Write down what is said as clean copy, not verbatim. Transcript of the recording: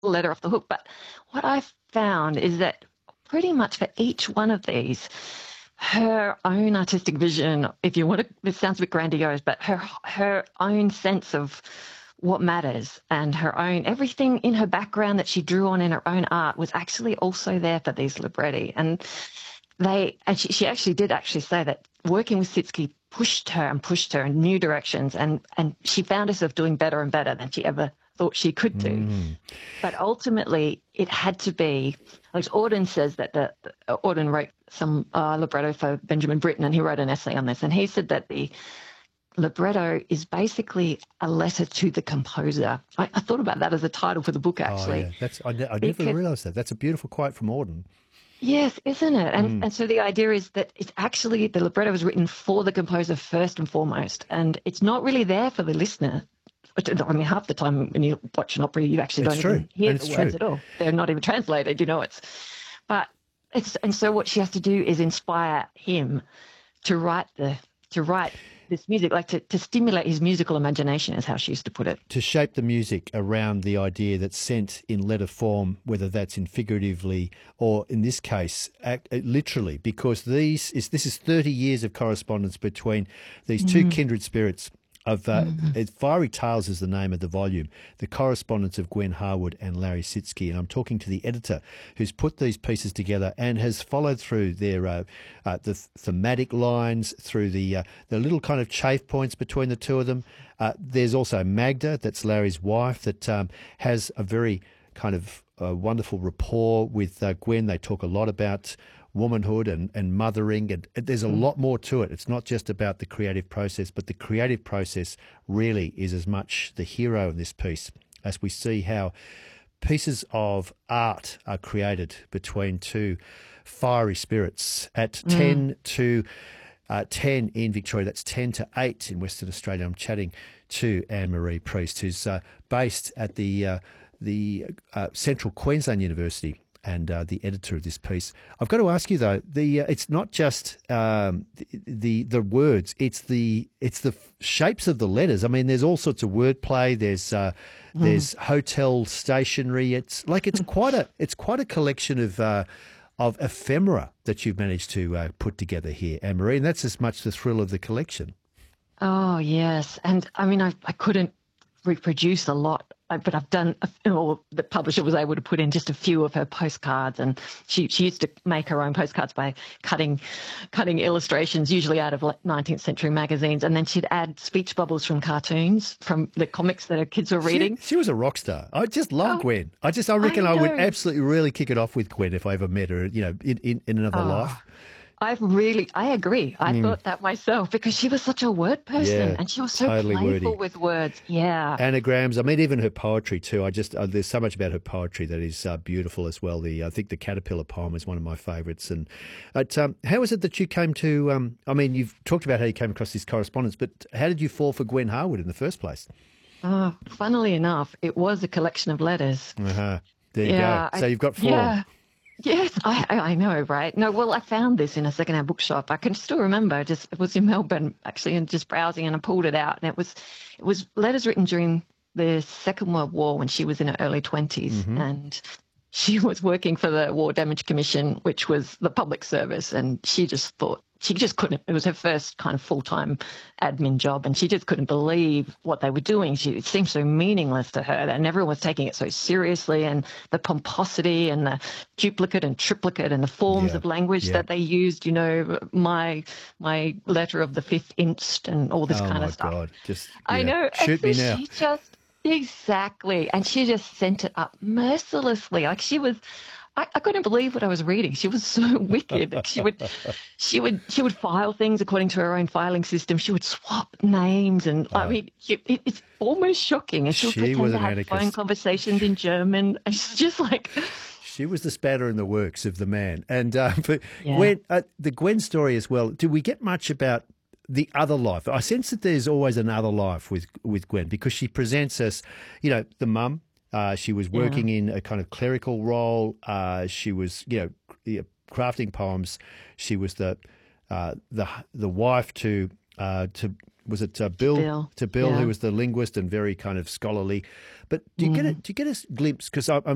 let her off the hook. But what I've found is that pretty much for each one of these, her own artistic vision, if you want to, it sounds a bit grandiose, but her own sense of what matters and her own everything in her background that she drew on in her own art was actually also there for these libretti. And she actually did actually say that working with Sitzky pushed her in new directions, and she found herself doing better and better than she ever thought she could do. But ultimately, it had to be, like Auden says that Auden wrote some libretto for Benjamin Britten, and he wrote an essay on this, and he said that the libretto is basically a letter to the composer. I thought about that as a title for the book, actually. Oh, yeah. I never realised that. That's a beautiful quote from Auden. Yes, isn't it? And so the idea is that it's actually, the libretto was written for the composer first and foremost, and it's not really there for the listener. I mean, half the time when you watch an opera, you actually don't even hear the words at all. They're not even translated, and so what she has to do is inspire him to write this music, like to stimulate his musical imagination, is how she used to put it. To shape the music around the idea that's sent in letter form, whether that's in figuratively or, in this case, literally, because this is 30 years of correspondence between these two kindred spirits. Fiery Tales is the name of the volume, the correspondence of Gwen Harwood and Larry Sitzky. And I'm talking to the editor who's put these pieces together and has followed through their the thematic lines, through the little kind of chafe points between the two of them. There's also Magda, that's Larry's wife, that has a very kind of wonderful rapport with Gwen. They talk a lot about womanhood and mothering, and there's a lot more to it. It's not just about the creative process, but the creative process really is as much the hero in this piece, as we see how pieces of art are created between two fiery spirits at 10 to 10 in Victoria. That's 10 to 8 in Western Australia. I'm chatting to Anne-Marie Priest, who's based at the Central Queensland University, and the editor of this piece. I've got to ask you though, it's not just the words; it's the shapes of the letters. I mean, there's all sorts of wordplay. There's hotel stationery. It's quite a collection of ephemera that you've managed to put together here, Anne-Marie, and that's as much the thrill of the collection. Oh yes, and I mean, I couldn't reproduce a lot, but I've done, the publisher was able to put in just a few of her postcards, and she used to make her own postcards by cutting illustrations, usually out of 19th century magazines, and then she'd add speech bubbles from cartoons, from the comics that her kids were reading. She was a rock star. I just love Gwen. I reckon I would absolutely really kick it off with Gwen if I ever met her, in another life. I agree. I thought that myself, because she was such a word person, and she was so totally playful wordy with words. Yeah. Anagrams. I mean, even her poetry too. There's so much about her poetry that is beautiful as well. I think the Caterpillar poem is one of my favourites. And how is it that you came to? I mean, you've talked about how you came across this correspondence, but how did you fall for Gwen Harwood in the first place? Funnily enough, it was a collection of letters. There you go. So you've got 4. Yeah. Yes, I know, right? No, well, I found this in a secondhand bookshop. I can still remember. It was in Melbourne, actually, and just browsing, and I pulled it out, and it was letters written during the Second World War when she was in her early 20s, and she was working for the War Damage Commission, which was the public service, and she just couldn't. It was her first kind of full-time admin job, and she just couldn't believe what they were doing. It seemed so meaningless to her, and everyone was taking it so seriously, and the pomposity and the duplicate and triplicate and the forms of language that they used, my letter of the 5th inst and all this kind of stuff. Oh, my God. I know. Shoot me now. Exactly. And she just sent it up mercilessly. Like I couldn't believe what I was reading. She was so wicked. She would file things according to her own filing system. She would swap names, and I mean, it's almost shocking. And she'll pretend to have phone conversations in German. And she's just like, she was the spatter in the works of the man. And Gwen, the Gwen story as well. Do we get much about the other life? I sense that there's always another life with Gwen, because she presents us, the mum. She was working in a kind of clerical role. She was, crafting poems. She was the wife to was it Bill? To Bill, who was the linguist and very kind of scholarly. But do you get a glimpse? Because I'm